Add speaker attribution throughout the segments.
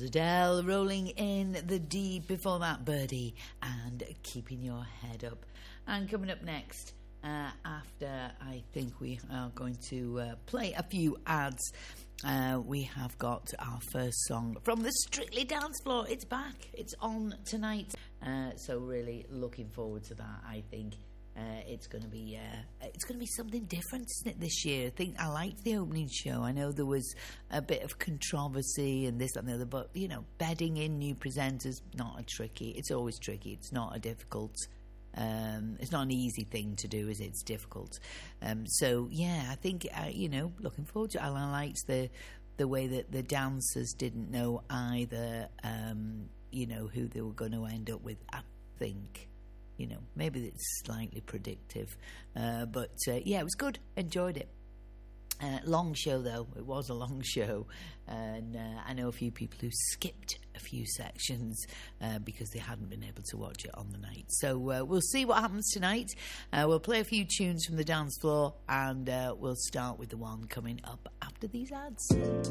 Speaker 1: was Adele, Rolling in the Deep. Before that, Birdie and Keeping Your Head Up. And coming up next, after I think we are going to play a few ads, we have got our first song from the Strictly Dance Floor. It's back. It's on tonight. So really looking forward to that. I think it's going to be something different, isn't it, this year? I think I liked the opening show. I know there was a bit of controversy and this and the other, but you know, bedding in new presenters, it's always tricky. It's not a difficult. It's not an easy thing to do, is it? It's difficult. So yeah, I think looking forward to it. And I liked the way that the dancers didn't know either. Who they were going to end up with. I think. Maybe it's slightly predictive. But it was good. Enjoyed it. Long show, though. It was a long show. And I know a few people who skipped a few sections because they hadn't been able to watch it on the night. So we'll see what happens tonight. We'll play a few tunes from the dance floor, and we'll start with the one coming up after these ads.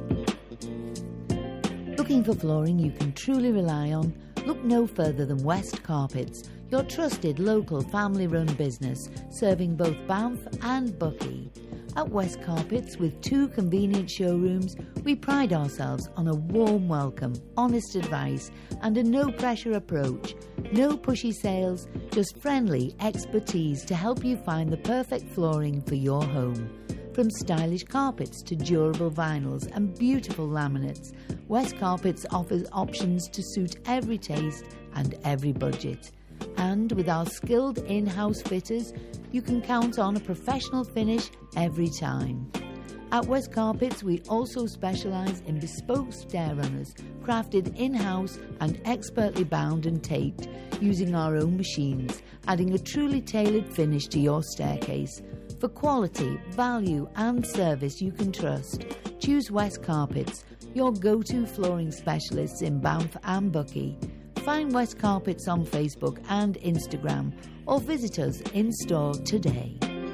Speaker 1: Looking for flooring you can truly rely on? Look no further than West Carpets, your trusted local family-run business serving both Banff and Buckie. At West Carpets, with 2 convenient showrooms, we pride ourselves on a warm welcome, honest advice and a no-pressure approach. No pushy sales, just friendly expertise to help you find the perfect flooring for your home. From stylish carpets to durable vinyls and beautiful laminates, West Carpets offers options to suit every taste and every budget. And with our skilled in-house fitters, you can count on a professional finish every time. At West Carpets, we also specialise in bespoke stair runners, crafted in-house and expertly bound and taped, using our own machines, adding a truly tailored finish to your staircase. For quality, value and service you can trust, choose West Carpets, your go-to flooring specialists in Banff and Buckie. Find West Carpets on Facebook and Instagram, or visit us in store today.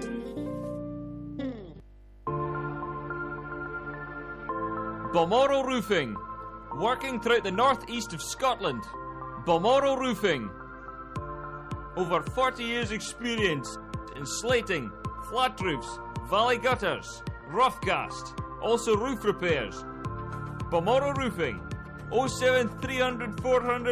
Speaker 2: Balmoral Roofing, working throughout the northeast of Scotland. Balmoral Roofing, over 40 years experience in slating, flat roofs, valley gutters, rough cast, also roof repairs. Balmoral Roofing, 07300 400